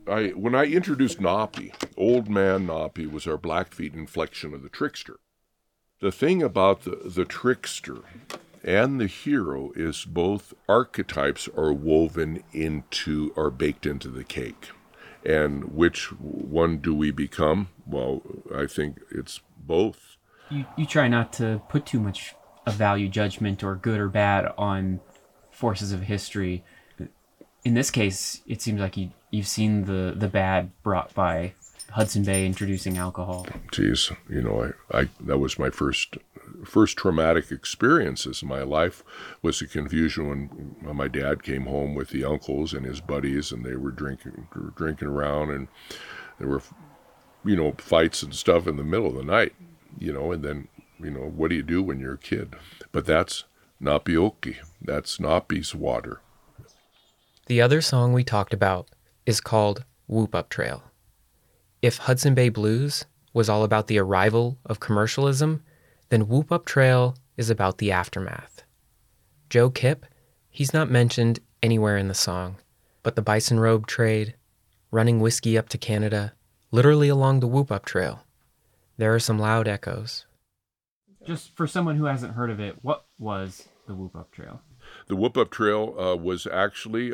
when I introduced Napi, Old Man Napi was our Blackfeet inflection of the trickster. The thing about the trickster and the hero is both archetypes are woven into, are baked into the cake. And which one do we become? Well, I think it's both. You try not to put too much of value judgment or good or bad on forces of history. In this case, it seems like you've seen the bad brought by Hudson Bay introducing alcohol. Geez, I that was my first traumatic experiences in my life, was the confusion when my dad came home with the uncles and his buddies, and they were drinking around, and there were fights and stuff in the middle of the night, and then what do you do when you're a kid? But that's Napioki. That's Napi's water. The other song we talked about is called Whoop Up Trail. If Hudson Bay Blues was all about the arrival of commercialism, then Whoop Up Trail is about the aftermath. Joe Kipp, he's not mentioned anywhere in the song, but the bison robe trade, running whiskey up to Canada, literally along the Whoop Up Trail. There are some loud echoes. Just for someone who hasn't heard of it, what was the Whoop Up Trail? The Whoop Up Trail was actually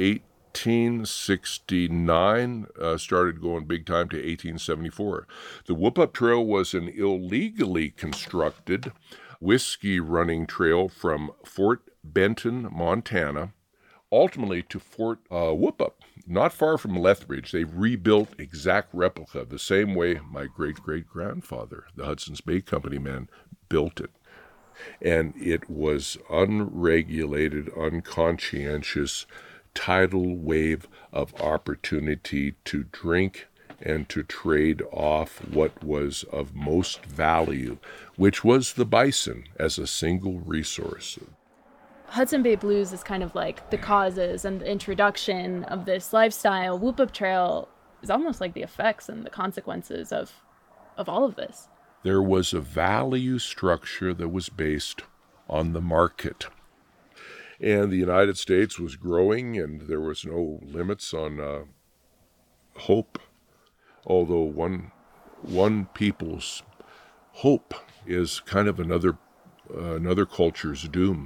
1869, started going big time to 1874. The Whoop Up Trail was an illegally constructed whiskey running trail from Fort Benton, Montana, ultimately to Fort Whoop Up, not far from Lethbridge. They rebuilt exact replica, the same way my great-great-grandfather, the Hudson's Bay Company man, built it. And it was unregulated, unconscientious tidal wave of opportunity to drink and to trade off what was of most value, which was the bison as a single resource. Hudson Bay Blues is kind of like the causes and the introduction of this lifestyle. Whoop Up Trail is almost like the effects and the consequences of all of this. There was a value structure that was based on the market. And the United States was growing, and there was no limits on hope. Although one people's hope is kind of another culture's doom.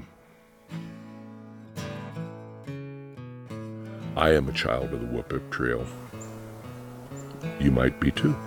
I am a child of the Whoop Up Trail. You might be too.